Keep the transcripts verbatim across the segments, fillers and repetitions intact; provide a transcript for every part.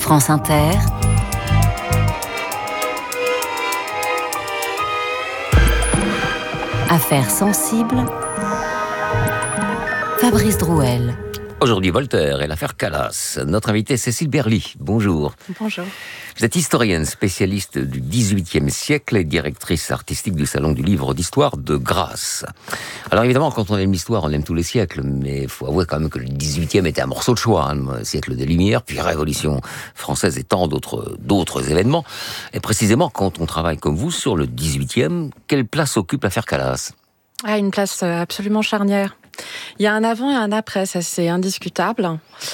France Inter, Affaires sensibles, Fabrice Drouel. Aujourd'hui, Voltaire et l'affaire Calas. Notre invitée, Cécile Berly. Bonjour. Bonjour. Vous êtes historienne, spécialiste du dix-huitième siècle et directrice artistique du Salon du Livre d'Histoire de Grasse. Alors évidemment, quand on aime l'histoire, on aime tous les siècles, mais il faut avouer quand même que le dix-huitième était un morceau de choix, hein, le siècle des Lumières, puis Révolution française et tant d'autres, d'autres événements. Et précisément, quand on travaille comme vous sur le dix-huitième, quelle place occupe l'affaire Calas ? Ah, une place absolument charnière. Il y a un avant et un après, ça c'est indiscutable.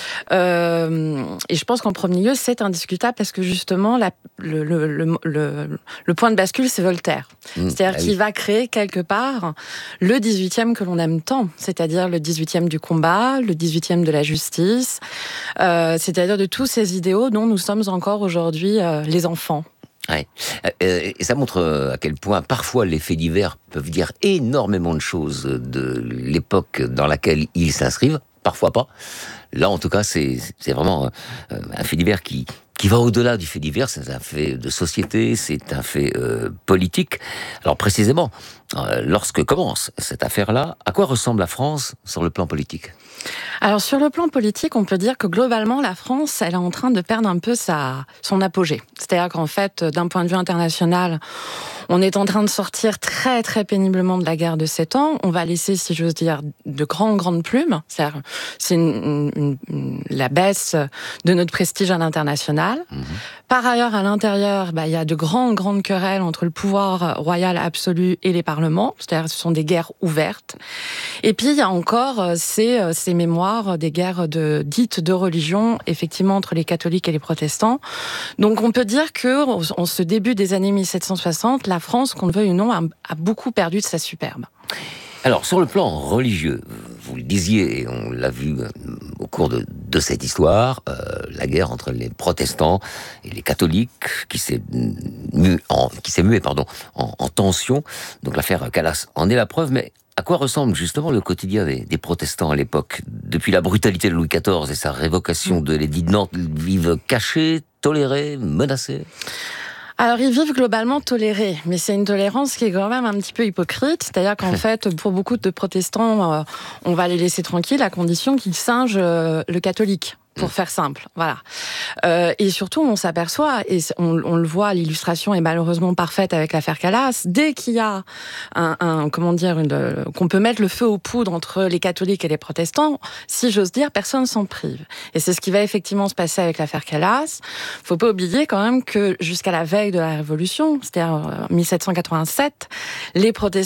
Euh, et je pense qu'en premier lieu, c'est indiscutable parce que justement, la, le, le, le, le, le point de bascule, c'est Voltaire. Mmh, c'est-à-dire ah qu'il oui. va créer quelque part le dix-huitième que l'on aime tant, c'est-à-dire le dix-huitième du combat, le dix-huitième de la justice, euh, c'est-à-dire de tous ces idéaux dont nous sommes encore aujourd'hui euh, les enfants. Ouais. Et ça montre à quel point parfois les faits divers peuvent dire énormément de choses de l'époque dans laquelle ils s'inscrivent, parfois pas. Là, en tout cas, c'est, c'est vraiment un fait divers qui, qui va au-delà du fait divers. C'est un fait de société, c'est un fait euh, politique. Alors précisément, euh, lorsque commence cette affaire-là, à quoi ressemble la France sur le plan politique ? Alors sur le plan politique, on peut dire que globalement, la France, elle est en train de perdre un peu sa, son apogée. C'est-à-dire qu'en fait, d'un point de vue international, on est en train de sortir très très péniblement de la guerre de sept ans. On va laisser, si j'ose dire, de grandes grandes plumes. C'est-à-dire, c'est une, une, une, la baisse de notre prestige à l'international. Mmh. Par ailleurs, à l'intérieur, bah, il y a de grandes grandes querelles entre le pouvoir royal absolu et les parlements. C'est-à-dire, ce sont des guerres ouvertes. Et puis, il y a encore ces, ces mémoires des guerres de, dites de religion, effectivement, entre les catholiques et les protestants. Donc, on peut dire que, en ce début des années mille sept cent soixante, la France, qu'on le veuille ou non, a, a beaucoup perdu de sa superbe. Alors, sur le plan religieux, vous le disiez, et on l'a vu au cours de, de cette histoire, euh, la guerre entre les protestants et les catholiques, qui s'est muée, en, qui s'est muée, pardon, en, en tension. Donc l'affaire Calas en est la preuve, mais à quoi ressemble justement le quotidien des, des protestants à l'époque ? Depuis la brutalité de Louis quatorze et sa révocation de l'édit de Nantes, ils vivent cachés, tolérés, menacés ? Alors, ils vivent globalement tolérés, mais c'est une tolérance qui est quand même un petit peu hypocrite. C'est-à-dire qu'en fait, pour beaucoup de protestants, euh, on va les laisser tranquilles à condition qu'ils singent euh, le catholique. Pour faire simple, voilà. Euh, et surtout, on s'aperçoit, et on, on le voit, l'illustration est malheureusement parfaite avec l'affaire Calas. Dès qu'il y a un, un comment dire, une, qu'on peut mettre le feu aux poudres entre les catholiques et les protestants, si j'ose dire, personne s'en prive. Et c'est ce qui va effectivement se passer avec l'affaire Calas. Faut pas oublier quand même que jusqu'à la veille de la Révolution, c'est-à-dire mille sept cent quatre-vingt-sept, les protestants